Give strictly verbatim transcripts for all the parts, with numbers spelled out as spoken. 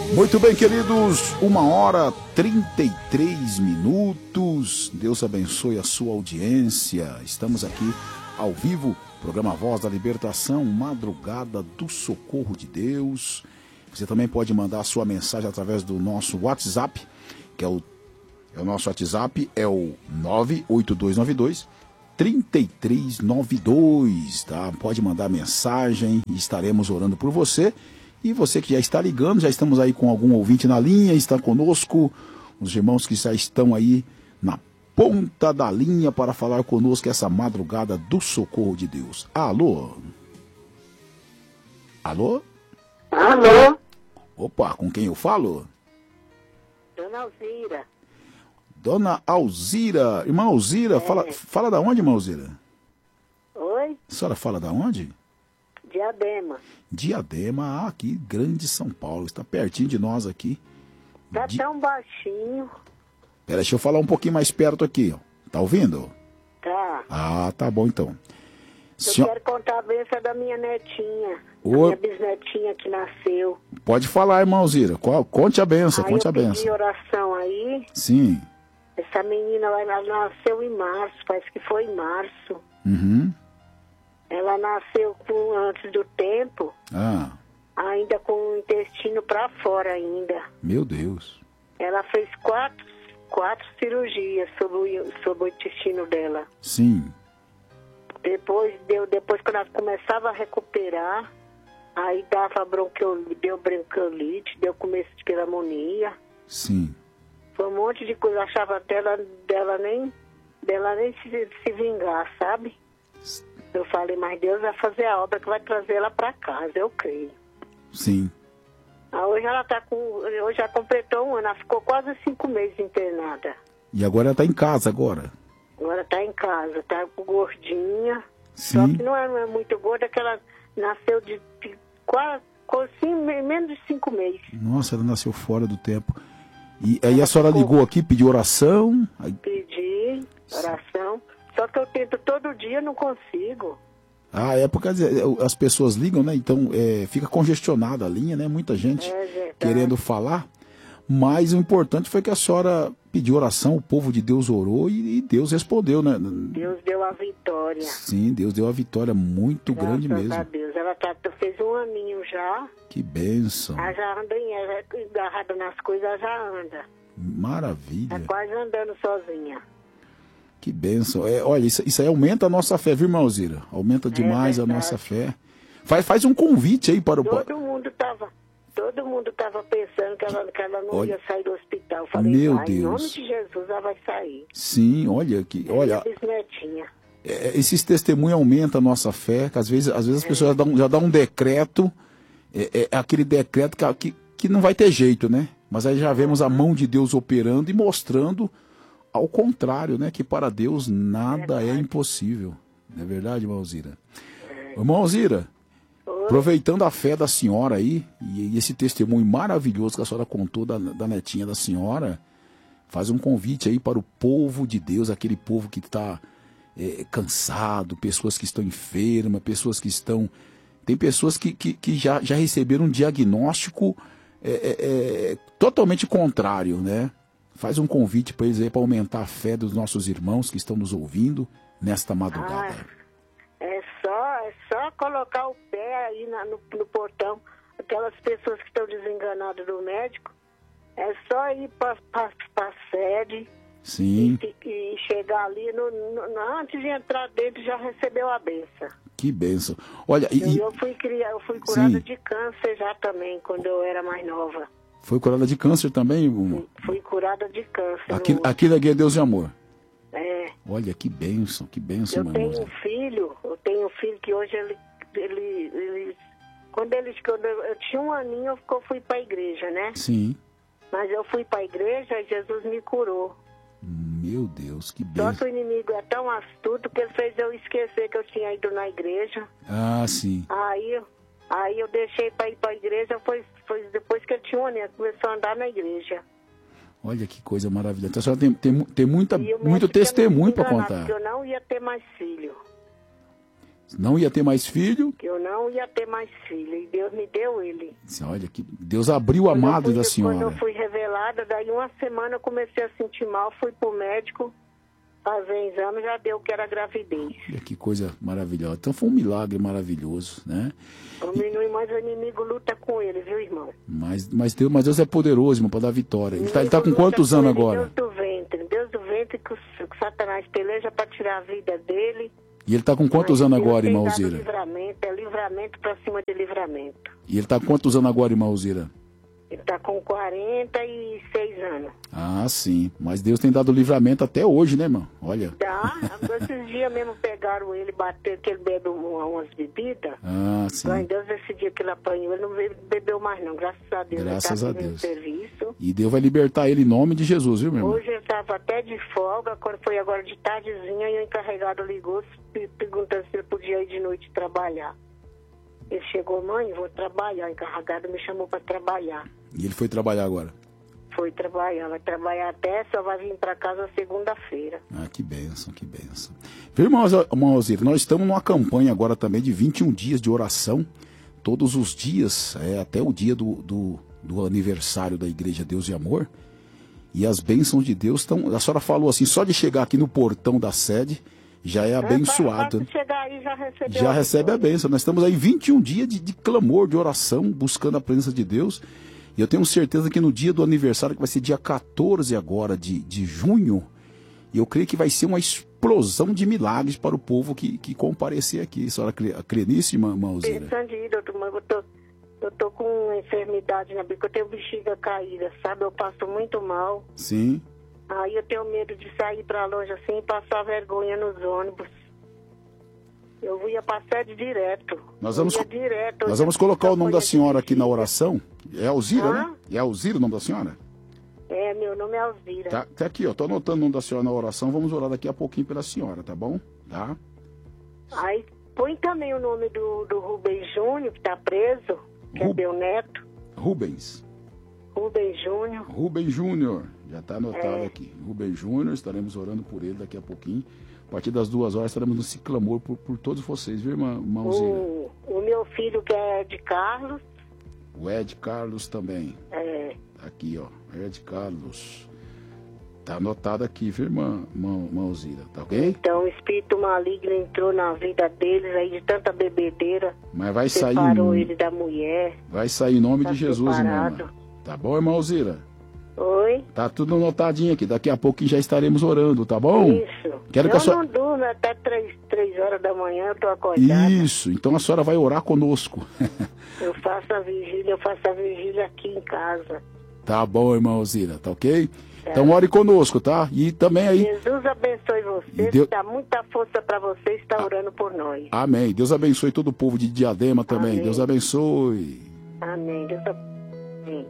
Muito bem, queridos, uma hora trinta e três minutos. Deus abençoe a sua audiência. Estamos aqui ao vivo, programa Voz da Libertação, Madrugada do Socorro de Deus. Você também pode mandar a sua mensagem através do nosso WhatsApp, que é o, é o nosso WhatsApp, é o nove oito dois nove dois, três três nove dois, tá? Pode mandar mensagem e estaremos orando por você. E você que já está ligando, já estamos aí com algum ouvinte na linha, está conosco, os irmãos que já estão aí na ponta da linha para falar conosco essa madrugada do socorro de Deus. Alô? Alô? Alô? Opa, com quem eu falo? Dona Alzira. Dona Alzira. Irmã Alzira, é. fala, fala da onde, irmã Alzira? Oi? A senhora fala da onde? Diadema. Diadema, ah, aqui, grande São Paulo, está pertinho de nós aqui. Tá Di... tão baixinho. Pera, deixa eu falar um pouquinho mais perto aqui, ó. Tá ouvindo? Tá. Ah, tá bom então. Eu Senhor... quero contar a bênção da minha netinha, o... a minha bisnetinha que nasceu. Pode falar, irmãozira, conte a benção, aí conte eu a benção. pedi oração aí. Sim. Essa menina, ela nasceu em março, parece que foi em março. Uhum. Ela nasceu com, antes do tempo, ah. ainda com o intestino para fora ainda. Meu Deus. Ela fez quatro, quatro cirurgias sobre o, sobre o intestino dela. Sim. Depois, deu, depois quando ela começava a recuperar, aí dava bronquiolite, deu bronquiolite, deu começo de pneumonia. Sim. Foi um monte de coisa, achava dela, dela nem, dela nem se, se vingar, sabe? Eu falei, mas Deus vai fazer a obra que vai trazer ela para casa, eu creio. Sim. Ah, hoje ela tá com, hoje já completou um ano, ela ficou quase cinco meses internada. E agora ela tá em casa agora? Agora tá em casa, tá gordinha. Sim. Só que não é, não é muito gorda, que ela nasceu de, de quase, assim, menos de cinco meses. Nossa, ela nasceu fora do tempo. E aí a senhora ligou aqui, pediu oração? Aí... Pedi oração. Só que eu tento todo dia, não consigo. Ah, é porque as pessoas ligam, né? Então é, fica congestionada a linha, né? Muita gente é querendo falar. Mas o importante foi que a senhora pediu oração, o povo de Deus orou e, e Deus respondeu, né? Deus deu a vitória. Sim, Deus deu a vitória muito Graças grande mesmo. A Deus. Ela tá, fez um aninho já. Que bênção. Ela já anda em ela, agarrada nas coisas, ela já anda. Maravilha. Tá quase andando sozinha. Que bênção. É, olha, isso, isso aí aumenta a nossa fé, viu, irmã Alzira? Aumenta demais é a nossa fé. Faz, faz um convite aí para o... Todo mundo estava todo mundo tava pensando que ela, que ela não olha, ia sair do hospital. Eu falei, meu pai, Deus. em nome de Jesus, ela vai sair. Sim, olha, que, olha bisnetinha. É, esses testemunhos aumentam a nossa fé, que às vezes, às vezes as é. pessoas já dão, já dão um decreto, é, é aquele decreto que, que, que não vai ter jeito, né? Mas aí já vemos a mão de Deus operando e mostrando ao contrário, né? Que para Deus nada é, é impossível. Não é verdade, irmã Alzira? É. Irmã Alzira, Oi? Aproveitando a fé da senhora aí, e, e esse testemunho maravilhoso que a senhora contou da, da netinha da senhora, faz um convite aí para o povo de Deus, aquele povo que está é, cansado, pessoas que estão enfermas, pessoas que estão... Tem pessoas que, que, que já, já receberam um diagnóstico é, é, é, totalmente contrário, né? Faz um convite para eles aí para aumentar a fé dos nossos irmãos que estão nos ouvindo nesta madrugada. Ah, é, só, é só colocar o pé aí na, no, no portão. Aquelas pessoas que estão desenganadas do médico, é só ir para a sede. Sim. E, e chegar ali, no, no, antes de entrar dentro, já recebeu a benção. Que benção. Olha, e, eu, eu, fui, eu fui curada sim. de câncer já também, quando eu era mais nova. Foi curada de câncer também? Fui, fui curada de câncer. Aqui, aqui da Guia Deus de Amor. É. Olha, que bênção, que bênção, Eu meu tenho irmão. um filho, eu tenho um filho que hoje ele... ele, ele quando ele... Quando eu, eu tinha um aninho, eu, eu fui para a igreja, né? Sim. Mas eu fui para a igreja e Jesus me curou. Meu Deus, que bênção. Só que o inimigo é tão astuto que ele fez eu esquecer que eu tinha ido na igreja. Ah, sim. Aí... Aí eu deixei para ir para a igreja, foi, foi depois que eu tinha um ano, começou a andar na igreja. Olha que coisa maravilhosa. Então a senhora tem, tem, tem muita, muito testemunho para contar. Que eu não ia ter mais filho. Não ia ter mais filho? Que eu não ia ter mais filho. E Deus me deu ele. Olha, que Deus abriu a madre da senhora. Quando eu fui revelada, daí uma semana eu comecei a sentir mal, fui pro médico fazer exame, já deu que era gravidez. Olha que coisa maravilhosa. Então foi um milagre maravilhoso, né? O menino, mas o inimigo luta com ele, viu, irmão? Mas, mas, Deus, mas Deus é poderoso, irmão, para dar vitória. Ele está ele tá com quantos anos ele, agora? Deus do ventre. Deus do ventre que o, que o Satanás peleja para tirar a vida dele. E ele está com quantos anos agora, irmã Alzira? Livramento, é livramento para cima de livramento. E ele está com quantos anos agora, irmã Alzira? Ele está com quarenta e seis anos. Ah, sim. Mas Deus tem dado livramento até hoje, né, irmão? Olha. Dá. Esses dias mesmo pegaram ele, bateram que ele bebe umas bebidas. Ah, sim. Glória a Deus, esse dia que ele apanhou, ele não bebeu mais não, graças a Deus. Graças ele a tá Deus. Serviço. E Deus vai libertar ele em nome de Jesus, viu, meu irmão? Hoje ele estava até de folga, quando foi agora de tardezinha, e o encarregado ligou, perguntando se ele podia ir de noite trabalhar. Ele chegou, mãe, vou trabalhar. O encarregado me chamou para trabalhar. E ele foi trabalhar agora? Foi trabalhar, vai trabalhar até, só vai vir para casa segunda-feira. Ah, que bênção, que bênção. Viu, irmão Alzira, nós estamos numa campanha agora também de vinte e um dias de oração, todos os dias, é, até o dia do, do, do aniversário da Igreja Deus e Amor, e as bênçãos de Deus estão... A senhora falou assim, só de chegar aqui no portão da sede, já é abençoado. É, chegar aí, já recebeu já a recebe a bênção. Nós estamos aí vinte e um dias de, de clamor, de oração, buscando a presença de Deus. E eu tenho certeza que no dia do aniversário, que vai ser dia quatorze agora de, de junho, eu creio que vai ser uma explosão de milagres para o povo que, que comparecer aqui. A senhora crê, crê nisso, irmã Alzira? Pensando em ir, doutor, mas eu tô, eu tô com uma enfermidade na bica, eu tenho bexiga caída, sabe? Eu passo muito mal. Sim. Aí eu tenho medo de sair para longe assim e passar vergonha nos ônibus. Eu ia para a sede direto. Nós vamos, direto, nós vamos colocar o nome da senhora aqui na oração. É Alzira, ah? né? É Alzira o nome da senhora? É, meu nome é Alzira. Tá, tá aqui, ó. Tô anotando o nome da senhora na oração. Vamos orar daqui a pouquinho pela senhora, tá bom? Tá? Aí põe também o nome do, do Rubens Júnior, que tá preso, que Ru... é meu neto. Rubens. Rubens Júnior. Rubens Júnior. Já tá anotado é. aqui. Rubens Júnior, estaremos orando por ele daqui a pouquinho. A partir das duas horas estaremos nesse clamor por, por todos vocês, viu, irmã Alzira? O, o meu filho, que é de Carlos. O Ed Carlos também. É. Aqui, ó. Ed Carlos. Tá anotado aqui, viu, irmã, irmã Alzira? Tá ok? Então, o espírito maligno entrou na vida deles aí de tanta bebedeira. Mas vai sair. Separou ele da mulher. Vai sair em nome tá de Jesus, separado. irmã. Tá bom, irmã Alzira? Oi? Tá tudo anotadinho aqui. Daqui a pouco já estaremos orando, tá bom? Isso. Quero eu que a sua... não durmo até três, três horas da manhã, eu tô acordada. Isso. Então a senhora vai orar conosco. Eu faço a vigília, eu faço a vigília aqui em casa. Tá bom, irmã Alzira, tá ok? Tá. Então ore conosco, tá? E também aí... Jesus abençoe você, Deus... dá muita força para você estar ah. orando por nós. Amém. Deus abençoe todo o povo de Diadema também. Amém. Deus abençoe. Amém. Deus abençoe.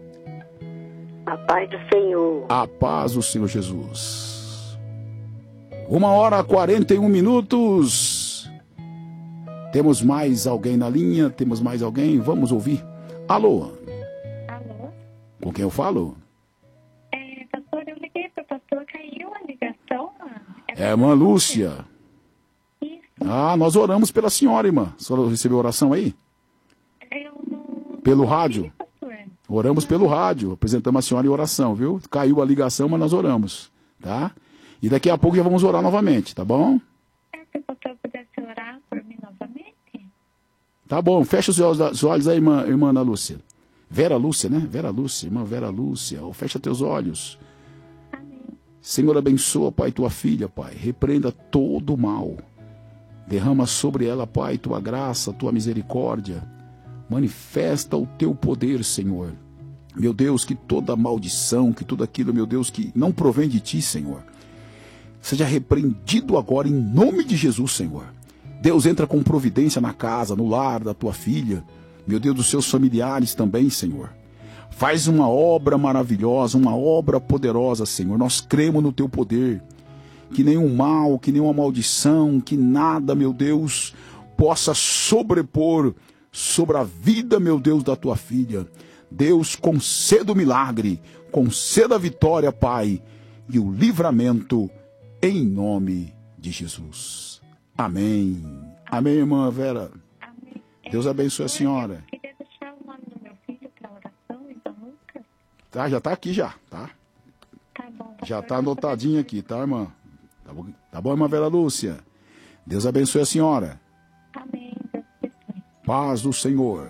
A paz do Senhor. A paz do Senhor Jesus. Uma hora e quarenta e um minutos. Temos mais alguém na linha? Temos mais alguém? Vamos ouvir. Alô? Alô? Com quem eu falo? É, pastor, eu liguei para o pastor, caiu a ligação. É, é irmã Lúcia. Isso. Ah, nós oramos pela senhora, irmã. A senhora recebeu oração aí? Eu não... Pelo rádio? Oramos pelo rádio, apresentamos a senhora em oração, viu? Caiu a ligação, mas nós oramos, tá? E daqui a pouco já vamos orar novamente, tá bom? É, se o pastor pudesse orar por mim novamente? Tá bom, fecha os olhos, os olhos aí, irmã, irmã Ana Lúcia. Vera Lúcia, né? Vera Lúcia, irmã Vera Lúcia. Fecha teus olhos. Amém. Senhor, abençoa, Pai, tua filha, Pai. Repreenda todo o mal. Derrama sobre ela, Pai, tua graça, tua misericórdia. Manifesta o teu poder, Senhor. Meu Deus, que toda maldição, que tudo aquilo, meu Deus, que não provém de ti, Senhor, seja repreendido agora em nome de Jesus, Senhor. Deus, entra com providência na casa, no lar da tua filha, meu Deus, dos seus familiares também, Senhor. Faz uma obra maravilhosa, uma obra poderosa, Senhor. Nós cremos no teu poder. Que nenhum mal, que nenhuma maldição, que nada, meu Deus, possa sobrepor sobre a vida, meu Deus, da tua filha. Deus, conceda o milagre, conceda a vitória, Pai, e o livramento em nome de Jesus. Amém. Amém, irmã Vera. Amém. Deus abençoe a senhora. Eu queria deixar o nome do meu filho para oração, então Lucas. Tá, já tá aqui já, tá? Tá bom. Pastor. Já tá anotadinho aqui, tá, irmã? Tá bom, tá bom, irmã Vera Lúcia? Deus abençoe a senhora. Amém. Deus abençoe. Paz do Senhor.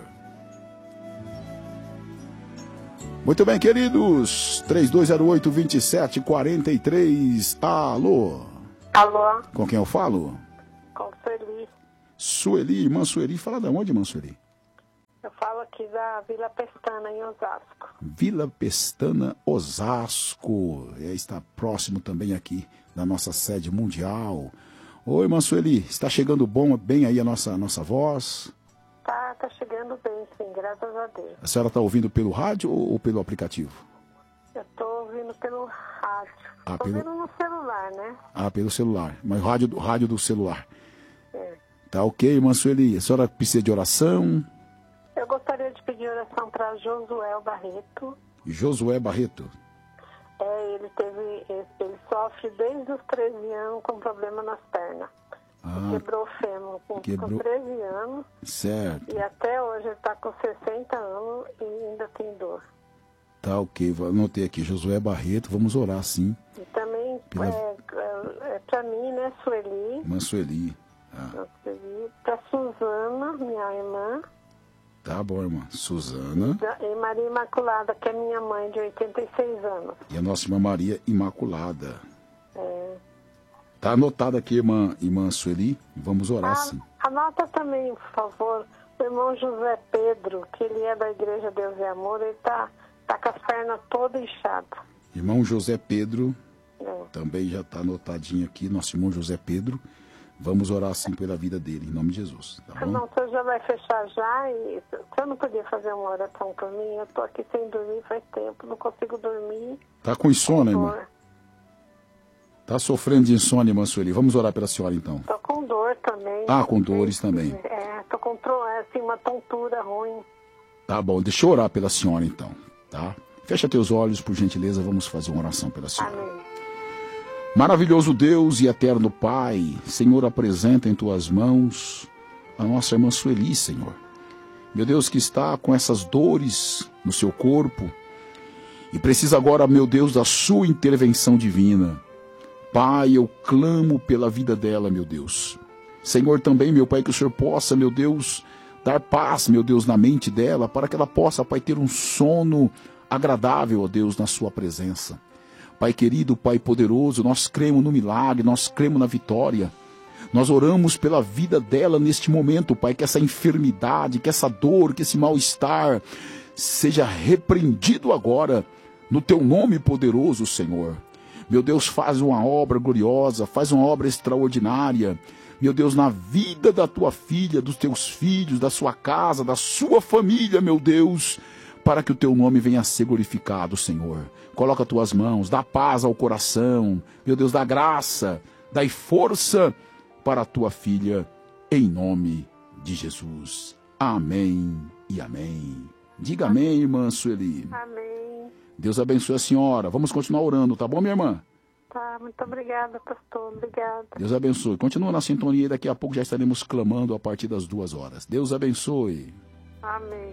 Muito bem, queridos. três dois zero oito, dois sete quatro três. Alô? Alô, Com quem eu falo? com Sueli. Sueli, irmã Sueli. Fala de onde, irmã Sueli? Eu falo aqui da Vila Pestana, em Osasco. Vila Pestana, Osasco. É, está próximo também aqui da nossa sede mundial. Oi, irmã Sueli. Está chegando bom, bem aí a nossa, nossa voz? Tá, tá chegando bem, sim, graças a Deus. A senhora está ouvindo pelo rádio ou, ou pelo aplicativo? Eu tô ouvindo pelo rádio. Ah, tô pelo- ouvindo no celular, né? Ah, pelo celular. Mas rádio, do- rádio do celular. É. Tá ok, irmã Sueli. A senhora precisa de oração? Eu gostaria de pedir oração para Josué Barreto. Josué Barreto. É, ele teve, ele, ele sofre desde os treze anos com problema nas pernas. Ah, Quebrou o fêmur com, quebrou. com treze anos certo. e até hoje ele está com sessenta anos e ainda tem dor. Tá ok. Vou- Anotei aqui. Josué Barreto. Vamos orar, sim. E também Pela- é, é, é para mim, né, Sueli, Irmã Sueli. Ah, Sueli para Suzana, minha irmã, tá bom, irmã. Suzana. e Maria Imaculada, que é minha mãe, de oitenta e seis anos. E a nossa irmã Maria Imaculada. É. Tá anotado aqui, irmã, irmã Sueli. Vamos orar, Ah, sim. anota também, por favor, o irmão José Pedro, que ele é da Igreja Deus e Amor, ele tá, tá com as pernas todas inchadas. Irmão José Pedro. É. Também já está anotadinho aqui. Nosso irmão José Pedro. Vamos orar, sim, pela vida dele. Em nome de Jesus. Tá Ah, bom? não, o senhor já vai fechar já e você não podia fazer uma oração por mim? Eu tô aqui sem dormir faz tempo, não consigo dormir. Tá com insônia, Com irmã? dor. Tá sofrendo de insônia, irmã Sueli. Vamos orar pela senhora, então. Tô com dor também. Ah, com dores também. É, tô com tro- é, assim, uma tontura ruim. Tá bom, deixa eu orar pela senhora, então. Tá? Fecha teus olhos, por gentileza. Vamos fazer uma oração pela senhora. Amém. Maravilhoso Deus e eterno Pai, Senhor, apresenta em tuas mãos a nossa irmã Sueli, Senhor. Meu Deus, que está com essas dores no seu corpo e precisa agora, meu Deus, da sua intervenção divina. Pai, eu clamo pela vida dela, meu Deus. Senhor, também, meu Pai, que o Senhor possa, meu Deus, dar paz, meu Deus, na mente dela, para que ela possa, Pai, ter um sono agradável, ó Deus, na sua presença. Pai querido, Pai poderoso, nós cremos no milagre, nós cremos na vitória. Nós oramos pela vida dela neste momento, Pai, que essa enfermidade, que essa dor, que esse mal-estar seja repreendido agora, no Teu nome poderoso, Senhor. Meu Deus, faz uma obra gloriosa, faz uma obra extraordinária. Meu Deus, na vida da Tua filha, dos Teus filhos, da sua casa, da sua família, meu Deus, para que o Teu nome venha a ser glorificado, Senhor. Coloca as Tuas mãos, dá paz ao coração, meu Deus, dá graça, dá força para a Tua filha, em nome de Jesus. Amém e amém. Diga amém, irmã Sueli. Amém. Deus abençoe a senhora. Vamos continuar orando, tá bom, minha irmã? Tá, muito obrigada, pastor. Obrigada. Deus abençoe. Continua na sintonia e daqui a pouco já estaremos clamando a partir das duas horas. Deus abençoe. Amém.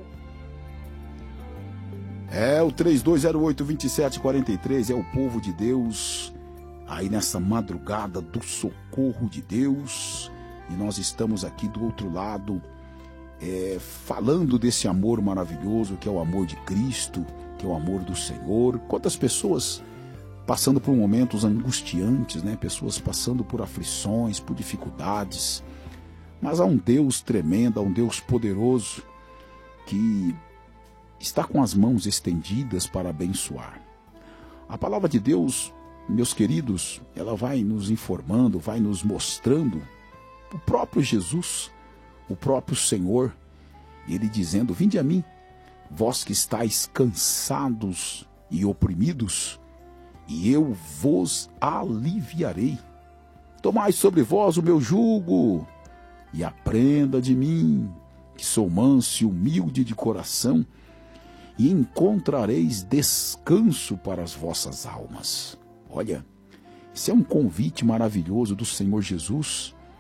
É o três dois zero oito, dois sete quatro três, é o povo de Deus, aí nessa madrugada do socorro de Deus, e nós estamos aqui do outro lado, é, falando desse amor maravilhoso, que é o amor de Cristo, que é o amor do Senhor. Quantas pessoas passando por momentos angustiantes, né? Pessoas passando por aflições, por dificuldades, mas há um Deus tremendo, há um Deus poderoso, que está com as mãos estendidas para abençoar. A palavra de Deus, meus queridos, ela vai nos informando, vai nos mostrando o próprio Jesus, o próprio Senhor, ele dizendo: vinde a mim, vós que estáis cansados e oprimidos, e eu vos aliviarei. Tomai sobre vós o meu jugo e aprenda de mim, que sou manso e humilde de coração, e encontrareis descanso para as vossas almas. Olha, isso é um convite maravilhoso do Senhor Jesus,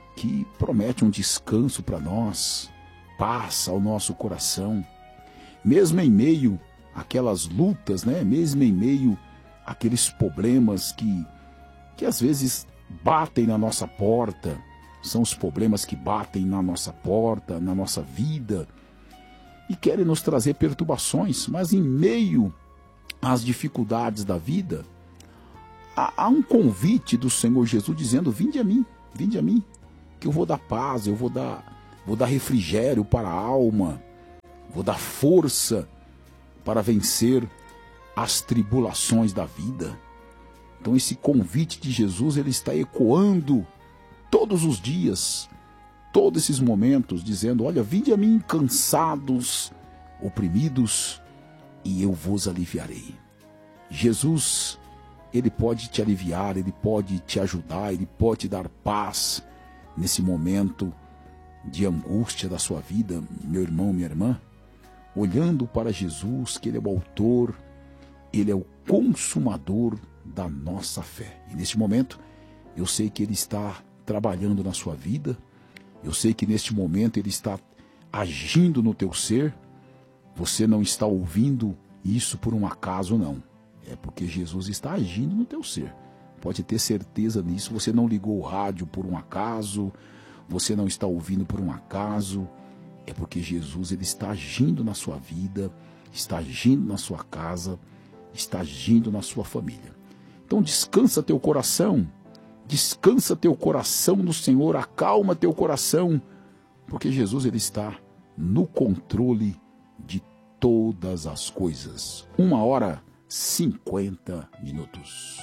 que promete um descanso para nós, paz ao nosso coração, mesmo em meio àquelas lutas, né? Mesmo em meio àqueles problemas que, que às vezes batem na nossa porta, são os problemas que batem na nossa porta, na nossa vida, e querem nos trazer perturbações, mas em meio às dificuldades da vida, há, há um convite do Senhor Jesus dizendo: vinde a mim, vinde a mim, que eu vou dar paz, eu vou dar, vou dar refrigério para a alma, vou dar força para vencer as tribulações da vida. Então esse convite de Jesus, ele está ecoando todos os dias, todos esses momentos, dizendo: olha, vinde a mim cansados, oprimidos, e eu vos aliviarei. Jesus, ele pode te aliviar, ele pode te ajudar, ele pode te dar paz nesse momento de angústia da sua vida, meu irmão, minha irmã. Olhando para Jesus, que ele é o autor, ele é o consumador da nossa fé. E neste momento, eu sei que ele está trabalhando na sua vida, eu sei que neste momento ele está agindo no teu ser. Você não está ouvindo isso por um acaso, não. É porque Jesus está agindo no teu ser. Pode ter certeza nisso. Você não ligou o rádio por um acaso, você não está ouvindo por um acaso. É porque Jesus, ele está agindo na sua vida, está agindo na sua casa, está agindo na sua família. Então descansa teu coração, descansa teu coração no Senhor, acalma teu coração, porque Jesus, ele está no controle de todas as coisas. Uma hora, cinquenta minutos.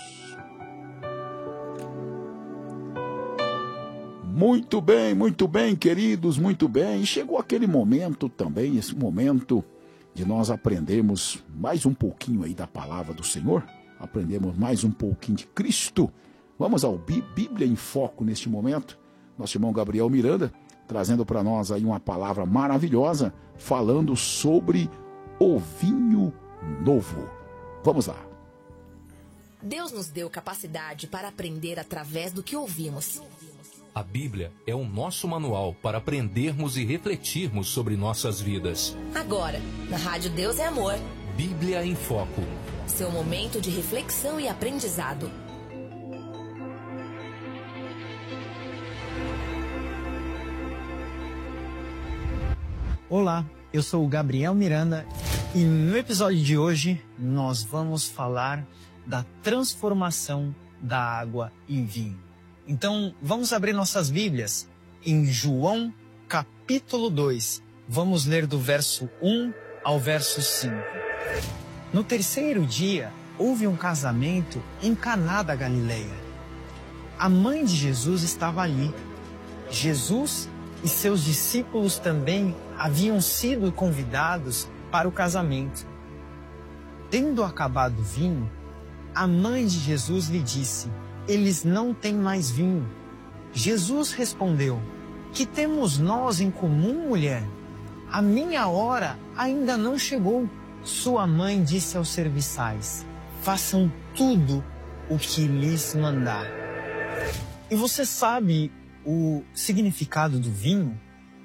Muito bem, muito bem, queridos, muito bem. E chegou aquele momento também, esse momento de nós aprendermos mais um pouquinho aí da palavra do Senhor, aprendemos mais um pouquinho de Cristo. Vamos ao Bí- Bíblia em Foco neste momento. Nosso irmão Gabriel Miranda trazendo para nós aí uma palavra maravilhosa, falando sobre o vinho novo. Vamos lá. Deus nos deu capacidade para aprender através do que ouvimos. A Bíblia é o nosso manual para aprendermos e refletirmos sobre nossas vidas. Agora, na Rádio Deus é Amor. Bíblia em Foco. Seu momento de reflexão e aprendizado. Olá, eu sou o Gabriel Miranda e no episódio de hoje nós vamos falar da transformação da água em vinho. Então, vamos abrir nossas Bíblias em João capítulo dois. Vamos ler do verso um ao verso cinco. No terceiro dia, houve um casamento em Caná da Galileia. A mãe de Jesus estava ali. Jesus e seus discípulos também haviam sido convidados para o casamento. Tendo acabado o vinho, a mãe de Jesus lhe disse: eles não têm mais vinho. Jesus respondeu: que temos nós em comum, mulher? A minha hora ainda não chegou. Sua mãe disse aos serviçais: façam tudo o que lhes mandar. E você sabe o significado do vinho?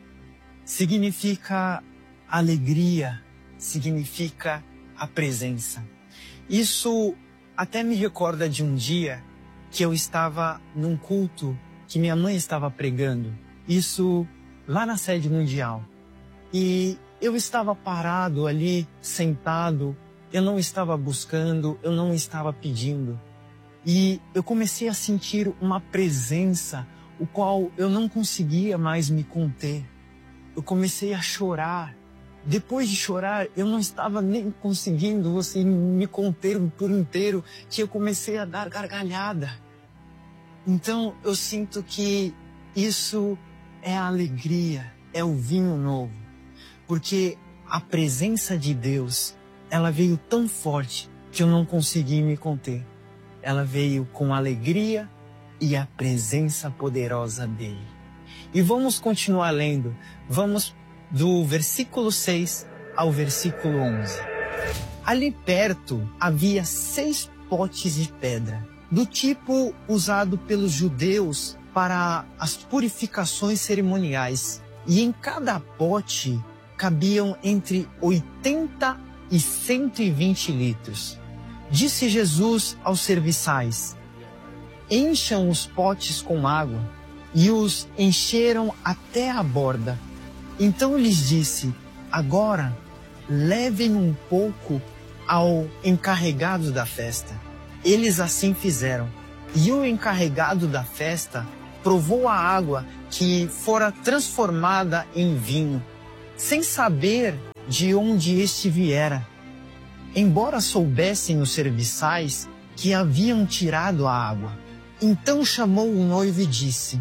Significa alegria, significa a presença. Isso até me recorda de um dia que eu estava num culto que minha mãe estava pregando. Isso lá na sede mundial. E eu estava parado ali, sentado. Eu não estava buscando, eu não estava pedindo. E eu comecei a sentir uma presença, o qual eu não conseguia mais me conter. Eu comecei a chorar. Depois de chorar, eu não estava nem conseguindo assim, me conter por inteiro, que eu comecei a dar gargalhada. Então, eu sinto que isso é a alegria, é o vinho novo. Porque a presença de Deus, ela veio tão forte que eu não consegui me conter. Ela veio com alegria e a presença poderosa dele. E vamos continuar lendo. Vamos do versículo seis ao versículo onze. Ali perto havia seis potes de pedra, do tipo usado pelos judeus para as purificações cerimoniais. E em cada pote cabiam entre oitenta e cento e vinte litros. Disse Jesus aos serviçais: encham os potes com água. E os encheram até a borda. Então lhes disse: agora levem um pouco ao encarregado da festa. Eles assim fizeram. E o encarregado da festa provou a água que fora transformada em vinho, sem saber de onde este viera. Embora soubessem os serviçais que haviam tirado a água. Então chamou o noivo e disse: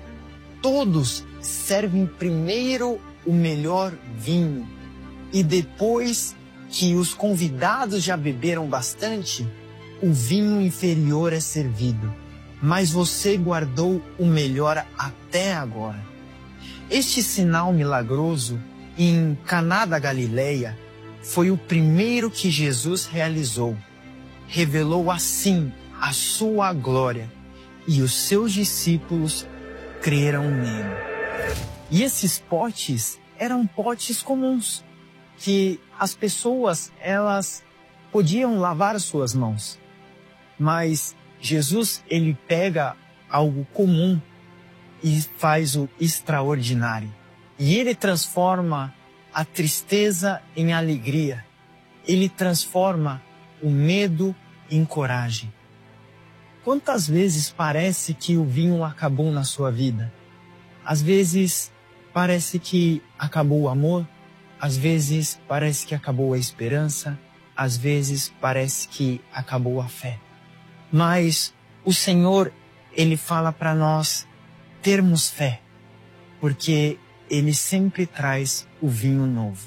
todos servem primeiro o melhor vinho, e depois que os convidados já beberam bastante, o vinho inferior é servido. Mas você guardou o melhor até agora. Este sinal milagroso em Caná da Galileia foi o primeiro que Jesus realizou. Revelou assim a sua glória, e os seus discípulos creram nele. E esses potes eram potes comuns, que as pessoas, elas podiam lavar suas mãos. Mas Jesus, ele pega algo comum e faz o extraordinário. E ele transforma a tristeza em alegria. Ele transforma o medo em coragem. Quantas vezes parece que o vinho acabou na sua vida? Às vezes parece que acabou o amor, às vezes parece que acabou a esperança, às vezes parece que acabou a fé. Mas o Senhor, ele fala para nós termos fé, porque ele sempre traz o vinho novo.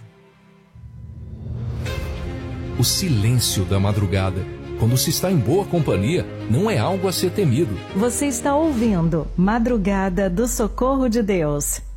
O silêncio da madrugada, quando se está em boa companhia, não é algo a ser temido. Você está ouvindo Madrugada do Socorro de Deus.